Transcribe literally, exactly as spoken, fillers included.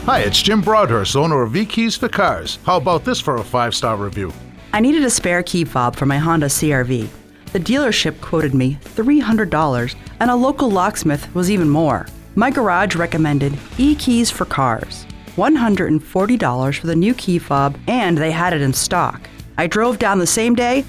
Hi, it's Jim Broadhurst, owner of V-Keys for Cars. How about this for a five-star review? I needed a spare key fob for my Honda C R V. The dealership quoted me three hundred dollars, and a local locksmith was even more. My garage recommended E-Keys for Cars. one hundred forty dollars for the new key fob, and they had it in stock. I drove down the same day